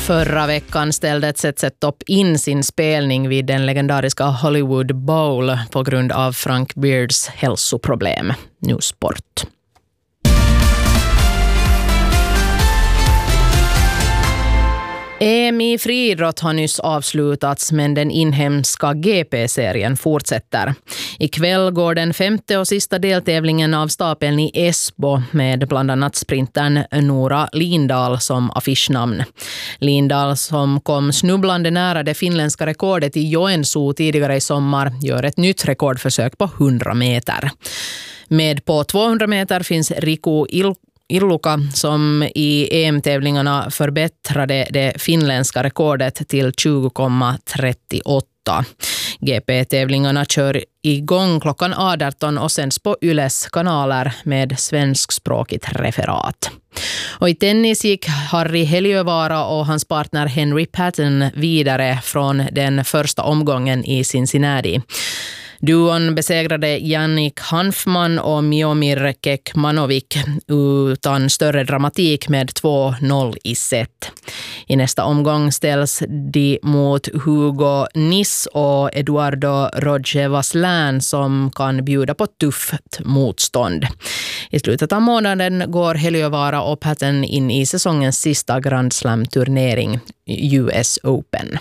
Förra veckan ställde ZZ Top in sin spelning vid den legendariska Hollywood Bowl på grund av Frank Beards hälsoproblem. Nu sport. EM i friidrott har nyss avslutats, men den inhemska GP-serien fortsätter. Ikväll går den femte och sista deltävlingen av stapeln i Esbo med bland annat sprintern Nora Lindahl som affischnamn. Lindahl, som kom snubblande nära det finländska rekordet i Joensuu tidigare i sommar, gör ett nytt rekordförsök på 100 meter. Med på 200 meter finns Riku Illuka som i EM-tävlingarna förbättrade det finländska rekordet till 20,38. GP-tävlingarna kör igång klockan 18 och sänds på Yles kanaler med svenskspråkigt referat. Och i tennis gick Harri Heliövaara och hans partner Henry Patton vidare från den första omgången i Cincinnati. Duon besegrade Jannik Hanfman och Miomir Kekmanovic utan större dramatik med 2-0 i set. I nästa omgång ställs de mot Hugo Niss och Eduardo Roger-Vaslin som kan bjuda på tufft motstånd. I slutet av månaden går Heliövaara och Patton in i säsongens sista Grand Slam-turnering, US Open.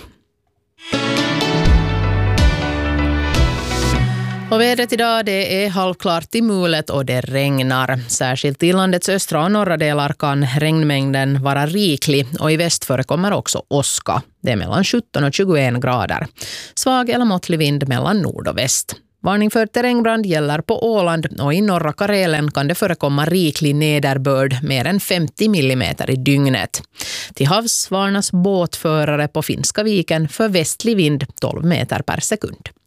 Och vädret idag, det är halvklart till mulet och det regnar. Särskilt i landets östra och norra delar kan regnmängden vara riklig och i väst förekommer också åska. Det är mellan 17 och 21 grader. Svag eller måttlig vind mellan nord och väst. Varning för terrängbrand gäller på Åland och i norra Karelen kan det förekomma riklig nederbörd mer än 50 millimeter i dygnet. Till havs varnas båtförare på Finska viken för västlig vind 12 meter per sekund.